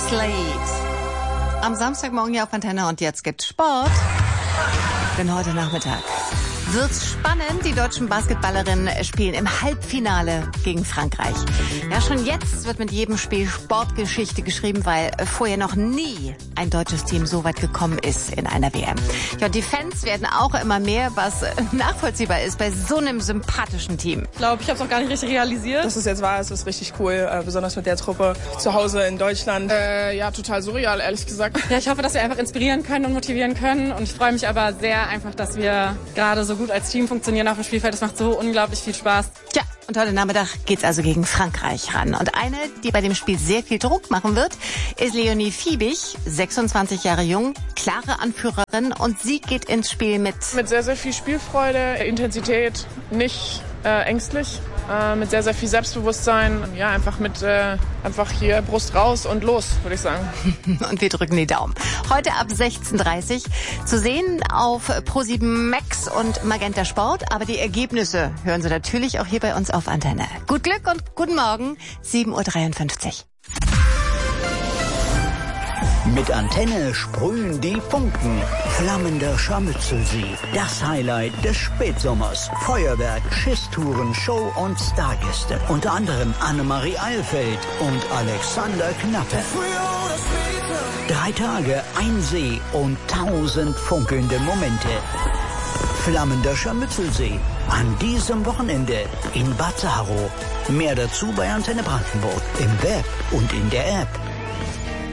Slade. Am Samstagmorgen hier auf Antenne und jetzt gibt's Sport. Denn heute Nachmittag wird's spannend. Die deutschen Basketballerinnen spielen im Halbfinale gegen Frankreich. Ja, schon jetzt wird mit jedem Spiel Sportgeschichte geschrieben, weil vorher noch nie ein deutsches Team so weit gekommen ist in einer WM. Ja, die Fans werden auch immer mehr, was nachvollziehbar ist bei so einem sympathischen Team. Ich glaube, ich habe es noch gar nicht richtig realisiert. Dass es jetzt war, ist richtig cool, besonders mit der Truppe zu Hause in Deutschland. Ja, total surreal, ehrlich gesagt. Ja, ich hoffe, dass wir einfach inspirieren können und motivieren können. Und ich freue mich aber sehr einfach, dass wir gerade so gut als Team funktionieren auf dem Spielfeld. Das macht so unglaublich viel Spaß. Tja, und heute Nachmittag geht's also gegen Frankreich ran. Und eine, die bei dem Spiel sehr viel Druck machen wird, ist Leonie Fiebig, 26 Jahre jung, klare Anführerin. Und sie geht ins Spiel mit sehr, sehr viel Spielfreude, Intensität, nicht ängstlich, mit sehr, sehr viel Selbstbewusstsein. Ja, einfach hier Brust raus und los, würde ich sagen. Und wir drücken die Daumen. Heute ab 16:30 Uhr zu sehen auf Pro7 Max und Magenta Sport. Aber die Ergebnisse hören Sie natürlich auch hier bei uns auf Antenne. Gut Glück und guten Morgen, 7:53 Uhr. Mit Antenne sprühen die Funken. Flammender Scharmützelsee. Das Highlight des Spätsommers. Feuerwerk, Schisstouren, Show und Stargäste. Unter anderem Annemarie Eilfeld und Alexander Knappe. 3 Tage, ein See und 1000 funkelnde Momente. Flammender Scharmützelsee. An diesem Wochenende in Bad Saro. Mehr dazu bei Antenne Brandenburg. Im Web und in der App.